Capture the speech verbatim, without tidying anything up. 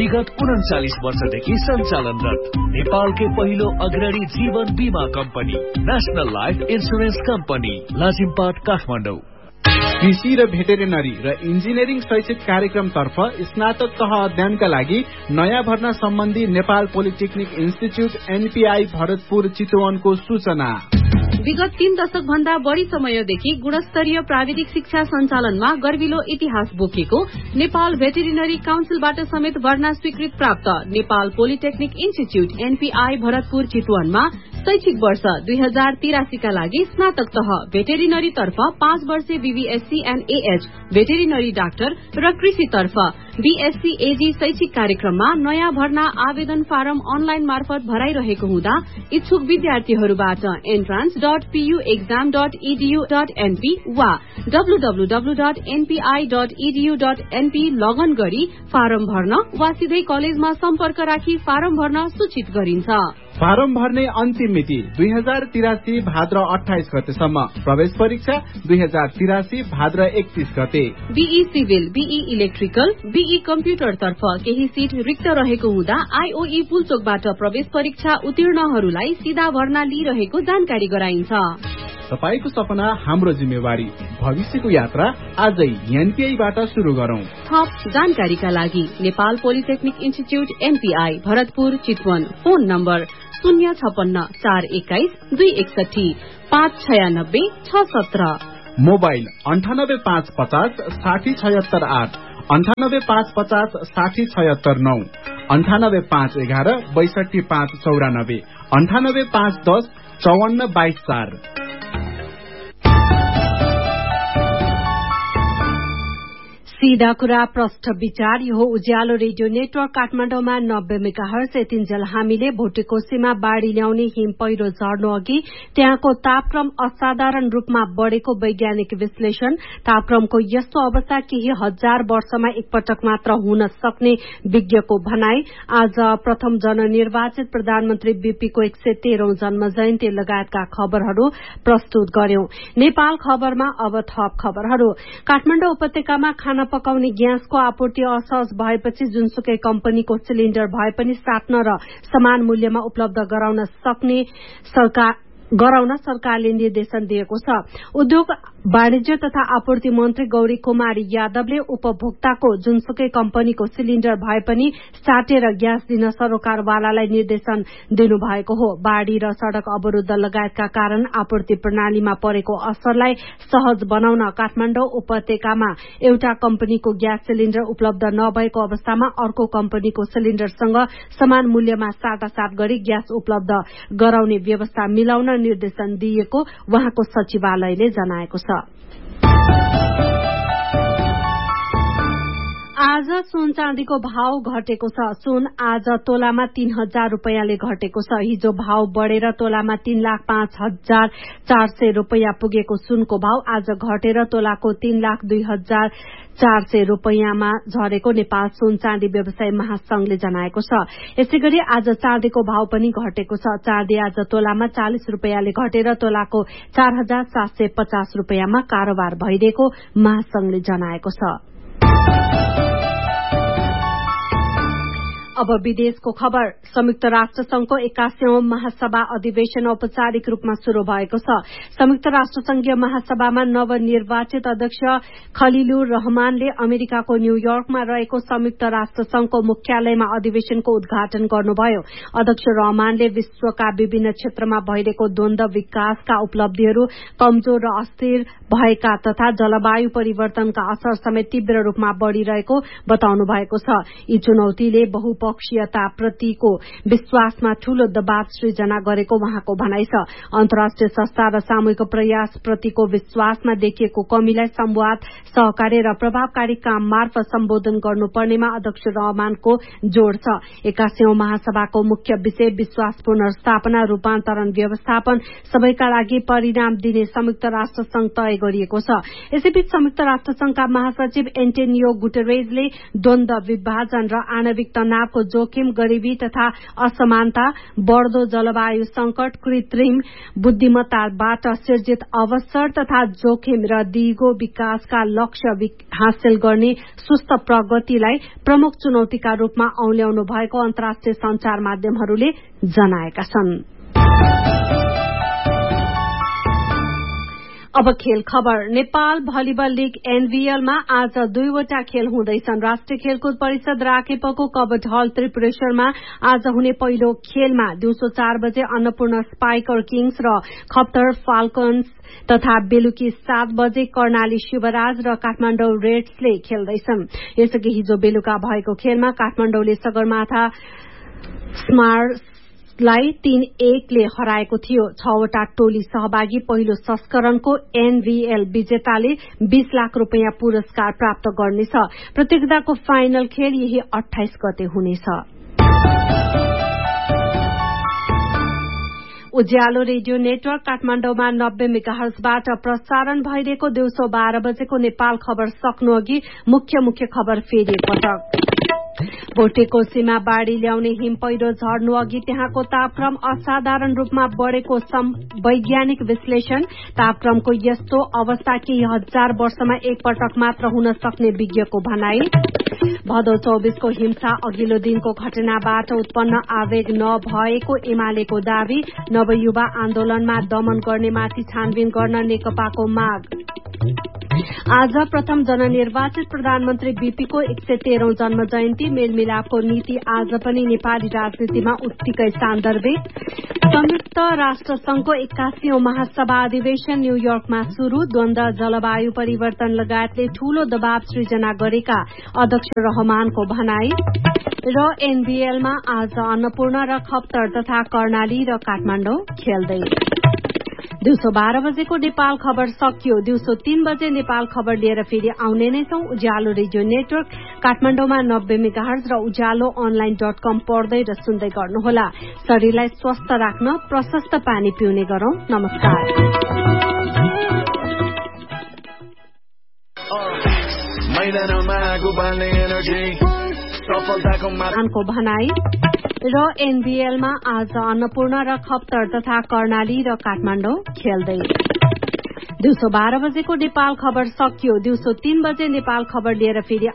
विगत उन्चालीस वर्षदेखि सञ्चालनरत नेपालकै पहिलो अग्रणी जीवन बीमा company national life insurance company Lazimpat Kathmandu. कृषि र भेटेरिनरी र इन्जिनियरिङ शैक्षिक कार्यक्रम तर्फ स्नातक तह अध्ययनका लागि नयाँ भर्ना सम्बन्धी Nepal polytechnic institute NPI Bharatpur चितवनको सूचना। विगत तीन दशक भन्दा बढ़ी समयदेखि गुणस्तरीय प्राविधिक शिक्षा सञ्चालनमा गर्विलो इतिहास बोकेको नेपाल भेटेरिनरी काउन्सिलबाट समेत भर्ना स्वीकृत प्राप्त Nepal polytechnic institute NPI Bharatpur चितवनमा शैक्षिक वर्ष दुई हजार तिरासीका लागि स्नातक तह भेटेरिनरी तर्फ पाँच वर्षे BVSc and AH veterinary doctor र कृषि तर्फ बीएससी एजी शैक्षिक कार्यक्रममा नयाँ भर्ना आवेदन फारम अनलाइन मार्फत भराइरहेको हुँदा इच्छुक विद्यार्थीहरूबाट entrance dot PU exam dot इडीयू dot NP वा डब्लूडब्लूडब्लू dot NPI dot इडीयू dot NP लगन गरी फारम भर्न वा सिधै कलेजमा सम्पर्क राखी फारम भर्न सूचित गरिन्छ। फारम भर्ने अन्तिम मिति दुई हजार तिरासी भाद्र अठाइस गतेसम्म। प्रवेश परीक्षा दुई हजार तिरासी भाद्र एकतीस गते। Be civil, be electrical, be computer तर्फ केही सीट रिक्त रहेको हुँदा आईओई पुलचोकबाट प्रवेश परीक्षा उत्तीर्णहरूलाई सीधा भर्ना लिइरहेको जानकारी गराइन्छ। तपाईको सपना हाम्रो जिम्मेवारी, भविष्यको यात्रा आजै एनपीआईबाट शुरू गरौं। थप जानकारीका लागि Nepal polytechnic institute NPI Bharatpur Chitwan, phone number शून्य छपन्न चार एक्काइस दुई एकसठी पाँच छयानब्बे छ सत्र, मोबाइल अन्ठानब्बे पाँच पचास साठी छयत्तर आठ, अन्ठानब्बे पाँच पचास साठी छयत्तर नौ, अन्ठानब्बे पाँच एघार बैसठी पाँच चौरानब्बे, अन्ठानब्बे पाँच दस चौवन्न बाइस चार। सीधा कुरा प्रष्ट विचार। यो उज्यालो रेडियो नेटवर्क काठमाडौँमा नब्बे मेगाहर्ज यतिन्जेल हामीले भोटेकोसीमा बाढ़ी ल्याउने हिम पहिरो झर्नु अघि त्यहाँको तापक्रम असाधारण रूपमा बढ़ेको वैज्ञानिक विश्लेषण, तापक्रमको यस्तो अवस्था केही हजार वर्षमा एकपटक मात्र हुन सक्ने विज्ञको भनाई, आज प्रथम जननिर्वाचित प्रधानमन्त्री बीपीको एक सय तेह्रौं जन्म जयन्ती लगायतका खबरहरू प्रस्तुत गर्यौं। नेपाल खबरमा अब थप खबरहरू। काठमाडौँ उपत्यकामा खाना पकाउने ग्यासको आपूर्ति असहज भएपछि जुनसुकै कम्पनीको सिलिण्डर भए पनि साट्न र समान मूल्यमा उपलब्ध गराउन सक्ने सरकार गराउन सरकारले निर्देशन दिएको छ। उद्योग वाणिज्य तथा आपूर्ति मन्त्री गौरी कुमारी यादवले उपभोक्ताको जुनसुकै कम्पनीको सिलिण्डर भए पनि साटेर ग्यास दिन सरोकारवालालाई निर्देशन दिनुभएको हो। बाढ़ी र सड़क अवरूद्ध लगायतका कारण आपूर्ति प्रणालीमा परेको असरलाई सहज बनाउन काठमाडौँ उपत्यकामा एउटा कम्पनीको ग्यास सिलिण्डर उपलब्ध नभएको अवस्थामा अर्को कम्पनीको सिलिण्डरसँग समान मूल्यमा साटासाट गरी ग्यास उपलब्ध गराउने व्यवस्था मिलाउन निर्देशन दिएको वहाँको सचिवालयले जनाएको छ। आज सुन चाँदीको भाव घटेको छ। सुन आज तोलामा तीन हजार रूपियाँले घटेको छ। हिजो भाव बढ़ेर तोलामा तीन लाख पाँच हजार चार सय रूपियाँ पुगेको सुनको भाव आज घटेर तोलाको तीन लाख दुई हजार चार सय रूपियाँमा झरेको नेपाल सुन चाँदी व्यवसाय महासंघले जनाएको छ। यसै गरी आज चाँदीको भाव पनि घटेको छ। चाँदी आज तोलामा चालिस रूपियाँले घटेर तोलाको चार हजार सात सय पचास रूपियाँमा कारोबार भइरहेको महासंघले जनाएको छ। अब विदेशको खबर। संयुक्त राष्ट्र संघको एक्कासीऔं महासभा अधिवेशन औपचारिक रूपमा शुरू भएको छ। संयुक्त राष्ट्र संघीय महासभामा नवनिर्वाचित अध्यक्ष खलिलुर रहमानले अमेरिकाको न्यूयोर्कमा रहेको संयुक्त राष्ट्र संघको मुख्यालयमा अधिवेशनको उद्घाटन गर्नुभयो। अध्यक्ष रहमानले विश्वका विभिन्न क्षेत्रमा भइरहेको द्वन्द, विकासका उपलब्धिहरू, कमजोर र अस्थिर भएका तथा जलवायु परिवर्तनका असर समेत तीव्र रूपमा बढ़िरहेको बताउनु भएको छ। यी चुनौतीले बहु पक्षीयताप्रतिको विश्वासमा ठूलो दबाव सृजना गरेको वहाँको भनाइ छ। अन्तर्राष्ट्रिय संस्था र सामूहिक प्रयासप्रतिको विश्वासमा देखिएको कमीलाई संवाद, सहकार्य र प्रभावकारी काम मार्फत सम्बोधन गर्नुपर्नेमा अध्यक्ष रहमानको जोड़ छ। एक्कासीऔं महासभाको मुख्य विषय विश्वास पुनर्स्थापना, रूपान्तरण, व्यवस्थापन, सबैका लागि परिणाम दिने संयुक्त राष्ट्र संघ तय गरिएको छ। यसैबीच संयुक्त राष्ट्र संघका महासचिव एन्टोनियो गुटेरेजले द्वन्द, विभाजन र आणविक तनावको सुरक्षाको जोखिम, गरीबी तथा असमानता, बढ़दो जलवायु संकट, कृत्रिम बुद्धिमत्ताबाट सिर्जित अवसर तथा जोखिम र दिगो विकासका लक्ष्य हासिल गर्ने सुस्त प्रगतिलाई प्रमुख चुनौतीका रूपमा औल्याउनु भएको अन्तर्राष्ट्रिय संचार माध्यमहरूले जनाएका छन्। अब खेल खबर। नेपाल भलिबल लीग एनभीएलमा आज दुईवटा खेल हुँदैछन्। राष्ट्रिय खेलकुद परिषद राखेपको कबड हल त्रिपुरेश्वरमा आज हुने पहिलो खेलमा दिउँसो चार बजे अन्नपूर्ण स्पाइकर किङ्स र खप्तर फाल्कन्स तथा बेलुकी सात बजे कर्णाली शिवराज र काठमाडौँ रेड्सले खेल्दैछन्। यसअघि हिजो बेलुका भएको खेलमा काठमाडौँले सगरमाथा स्मार्ट लाई तीन एकले हराएको थियो। छवटा टोली सहभागी पहिलो संस्करणको एनभीएल विजेताले बीस लाख रूपियाँ पुरस्कार प्राप्त गर्नेछ। प्रतियोगिताको फाइनल खेल यही अठाइस गते हुनेछ। उज्यालो रेडियो नेटवर्क काठमाडौँमा नब्बे मेगाहर्जबाट प्रसारण भइरहेको दिउँसो बाह्र बजेको नेपाल खबर सक्नु अघि मुख्य मुख्य खबर फेरि पटक। भोटेकोसीमा बाढ़ी ल्याउने हिम पहिरो झर्नु अघि त्यहाँको तापक्रम असाधारण रूपमा बढ़ेको वैज्ञानिक विश्लेषण। तापक्रमको यस्तो अवस्था केही हजार वर्षमा एकपटक मात्र हुन सक्ने विज्ञको भनाई। भदौ चौबीसको हिंसा अघिल्लो दिनको घटनाबाट उत्पन्न आवेग नभएको एमालेको दावी। नवयुवा आन्दोलनमा दमन गर्नेमाथि छानबिन गर्न नेकपाको माग। आज प्रथम जननिर्वाचित प्रधानमन्त्री बीपीको एक सय तेह्रौं जन्म जयन्ती। मेलमिलापको नीति आज पनि नेपाली राजनीतिमा उत्तिकै सान्दर्भिक। संयुक्त राष्ट्र संघको एक्कासीौं महासभा अधिवेशन न्यूयोर्कमा शुरू। द्वन्द्व, जलवायु परिवर्तन लगायतले ठूलो दबाव सृजना गरेका अध्यक्ष रहमानको भनाई। र एनबीएलमा आज अन्नपूर्ण र खप्तर तथा कर्णाली र काठमाडौँ खेल्दै। दिउँसो बाह्र बजेको नेपाल खबर सकियो। दिउँसो तीन बजे नेपाल खबर लिएर फेरि आउने नै छौं। उज्यालो रेडियो नेटवर्क काठमाडौँमा नब्बे मेगाहर्ज र उज्यालो अनलाइन डट कम पढ्दै र सुन्दै गर्नुहोला। शरीरलाई स्वस्थ राख्न प्रशस्त पानी पिउने गरौं। नमस्कार। को भनाई। र एनबीएलमा आज अन्नपूर्ण र खप्तर तथा कर्णाली र काठमाडौँ खेल्दै। दिउँसो बाह्र बजेको नेपाल खबर सकियो। दिउँसो तीन बजे नेपाल खबर लिएर फेरि